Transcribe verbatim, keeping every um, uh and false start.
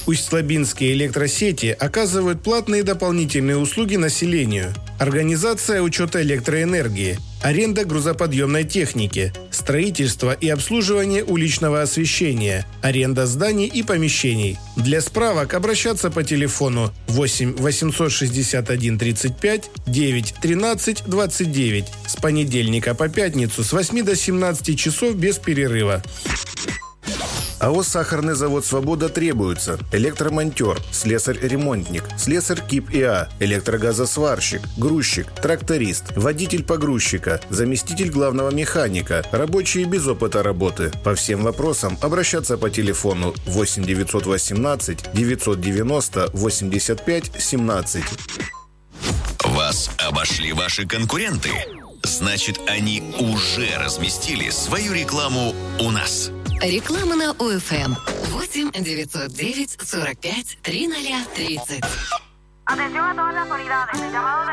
Усть-Лабинские электросети оказывают платные дополнительные услуги населению. Организация учета электроэнергии, аренда грузоподъемной техники, строительство и обслуживание уличного освещения, аренда зданий и помещений. Для справок обращаться по телефону восемь восемьсот шестьдесят один тридцать пять девять тринадцать двадцать девять с понедельника по пятницу с восьми до семнадцати часов без перерыва. АО «Сахарный завод «Свобода» требуется электромонтер, слесарь-ремонтник, слесарь КИП ИА, электрогазосварщик, грузчик, тракторист, водитель погрузчика, заместитель главного механика, рабочие без опыта работы. По всем вопросам обращаться по телефону восемь девятьсот восемнадцать девятьсот девяносто восемьдесят пять семнадцать. Вас обошли ваши конкуренты? Значит, они уже разместили свою рекламу у нас. Реклама на ОФМ. восемь девятьсот девять сорок пять тридцать тридцать. Atención a todas las unidades. El llamado